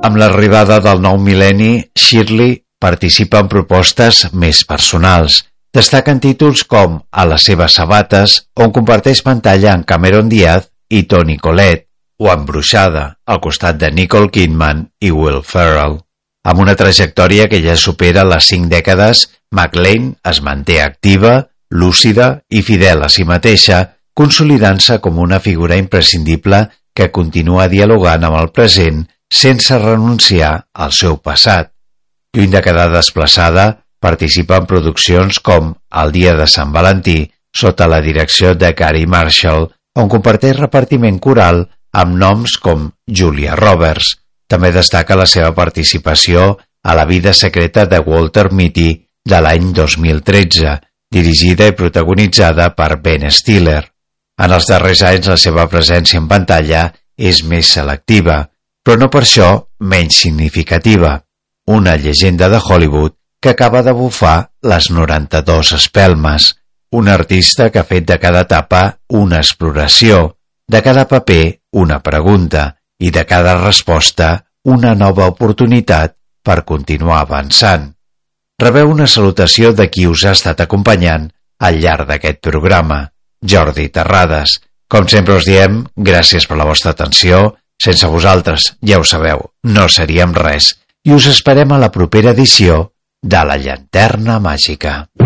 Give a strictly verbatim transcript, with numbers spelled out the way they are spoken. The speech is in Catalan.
Amb l'arribada del nou mil·lenni, Shirley participa en propostes més personals. Destaquen títols com A les seves sabates, on comparteix pantalla amb Cameron Diaz i Toni Collette, o Embruixada, al costat de Nicole Kidman i Will Ferrell. Amb una trajectòria que ja supera les cinc dècades, McLean es manté activa, lúcida i fidel a si mateixa, consolidant-se com una figura imprescindible que continua dialogant amb el present sense renunciar al seu passat. Lluny de quedar desplaçada, participa en produccions com El dia de Sant Valentí, sota la direcció de Gary Marshall, on comparteix repartiment coral amb noms com Julia Roberts. També destaca la seva participació a La vida secreta de Walter Mitty de l'any dos mil tretze, dirigida i protagonitzada per Ben Stiller. En els darrers anys la seva presència en pantalla és més selectiva, però no per això menys significativa. Una llegenda de Hollywood que acaba de bufar les noranta-dues espelmes. Un artista que ha fet de cada etapa una exploració, de cada paper una pregunta i de cada resposta una nova oportunitat per continuar avançant. Rebeu una salutació de qui us ha estat acompanyant al llarg d'aquest programa, Jordi Terrades. Com sempre us diem, gràcies per la vostra atenció. Sense vosaltres, ja ho sabeu, no seríem res. I us esperem a la propera edició de La Llanterna Màgica.